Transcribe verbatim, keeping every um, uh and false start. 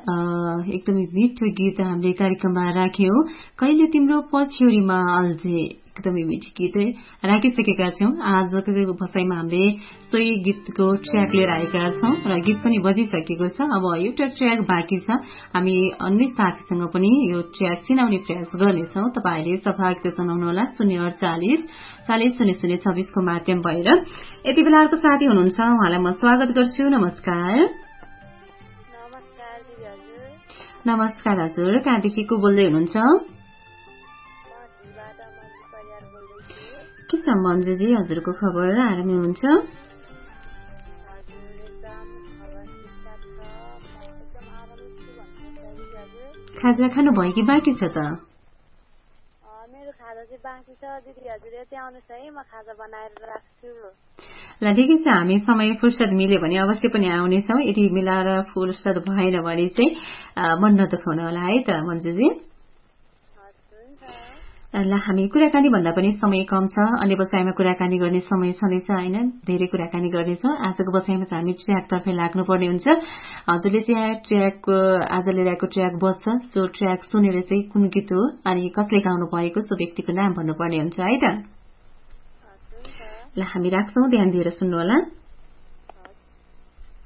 एकदमै मिठो गीत हामीले कार्यक्रममा राख्यौं। कहिले तिम्रो पछ्यौरीमा अल्झे, एकदमै मिठो गीत राखिसकेका छौं। आजको बसाइमा हामीले सोही गीतको ट्र्याक लिएर आएका छौं र गीत पनि बजिसकेको छ। अब एउटा ट्र्याक बाँकी छ, हामी अन्य साथीसँग पनि यो ट्र्याक चिनाउने प्रयास गर्नेछौं। तपाईले सफार्थ सुनाउनुहोला शून्य अडचालिस चालिस शून्य शून्य छब्बीसको माध्यम भएर। यति बेलाको साथी हुनुहुन्छ, उहाँलाई म स्वागत गर्छु। नमस्कार। नमस्कार हजुर, कहाँदेखि को बोल्दै हुनुहुन्छ? के छ मन्जुजी, हजुरको खबर आरामै हुनुहुन्छ? खाजा खानु भयो कि बाँकी छ त? मेरो खाजा चाहिँ बाँकी छ दिदी, हजुर यतै आउनुहोस् है, म खाजा बनाएर राख्छु। ल ठिकै छ, हामी समय फुर्सद मिल्यो भने अवश्य पनि आउनेछौँ। यदि मिलाएर फुर्सद भएन भने चाहिँ मन नदुखाउनु होला है त मन्जुजी। ल हामी कुराकानी भन्दा पनि समय कम छ, अन्य बसाइमा कुराकानी गर्ने समय छँदैछ होइन, धेरै कुराकानी गर्नेछौँ। आजको बसाइमा चाहिँ हामी ट्र्याकतर्फै लाग्नुपर्ने हुन्छ। हजुरले चाहिँ ट्र्याक आज लिएर आएको ट्र्याक बज्छ, सो ट्र्याक सुनेर चाहिँ कुन गीत हो अनि कसले गाउनु भएको सो व्यक्तिको नाम भन्नुपर्ने हुन्छ है त। ल हामी राख्छौँ, ध्यान दिएर सुन्नु होला।